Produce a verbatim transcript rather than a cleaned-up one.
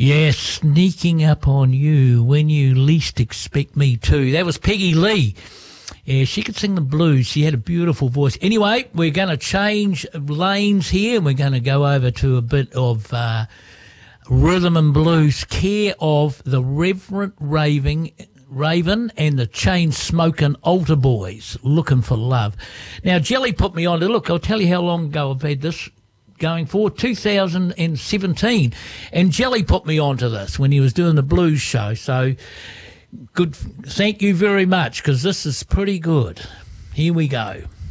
Yeah, sneaking up on you when you least expect me to. That was Peggy Lee. Yeah, she could sing the blues. She had a beautiful voice. Anyway, we're going to change lanes here. We're going to go over to a bit of uh, rhythm and blues, care of the Reverend Raving, Raven and the Chain-Smoking Altar Boys, Looking for Love. Now, Jelly put me on to, look, I'll tell you how long ago I've had this going for, two thousand seventeen. And Jelly put me onto this when he was doing the blues show. So, good. Thank you very much, because this is pretty good. Here we go.